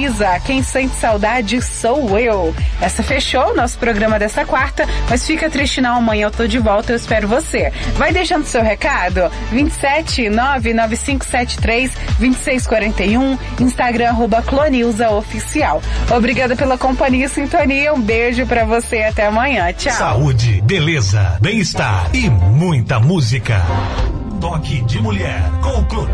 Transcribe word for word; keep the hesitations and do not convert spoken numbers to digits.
Marisa, quem sente saudade sou eu. Essa fechou o nosso programa dessa quarta, mas fica triste não, amanhã eu tô de volta, eu espero você. Vai deixando seu recado, vinte e sete, nove nove cinco sete três, dois seis quatro um, Instagram arroba Clonilza Oficial. Obrigada pela companhia e sintonia, um beijo pra você, até amanhã, tchau. Saúde, beleza, bem-estar e muita música. Toque de Mulher com Clonilza.